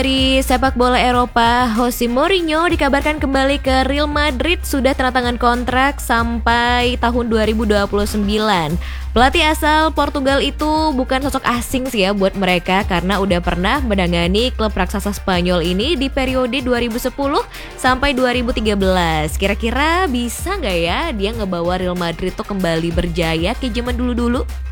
Dari sepak bola Eropa, Jose Mourinho dikabarkan kembali ke Real Madrid, sudah tanda tangan kontrak sampai tahun 2029. Pelatih asal Portugal itu bukan sosok asing sih ya buat mereka karena udah pernah menangani klub raksasa Spanyol ini di periode 2010 sampai 2013. Kira-kira bisa nggak ya dia ngebawa Real Madrid tuh kembali berjaya ke zaman dulu-dulu?